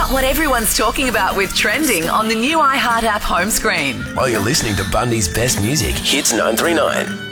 out what everyone's talking about with Trending on the new iHeart app home screen. While you're listening to Bundy's best music, Hits 939.